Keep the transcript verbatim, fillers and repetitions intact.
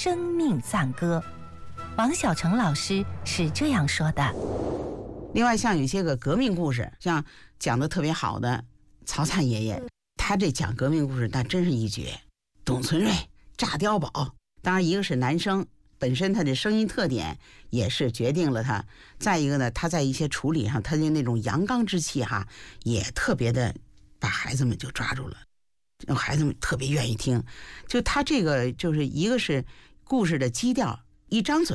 生命赞歌。王小成老师是这样说的。 另外像有些个革命故事，像讲的特别好的曹灿爷爷，他这讲革命故事那真是一绝。董存瑞炸碉堡，当然一个是男生本身他的声音特点也是决定了他，再一个呢，他在一些处理上他的那种阳刚之气哈，也特别的把孩子们就抓住了，让孩子们特别愿意听。就他这个就是一个是故事的基调，一张嘴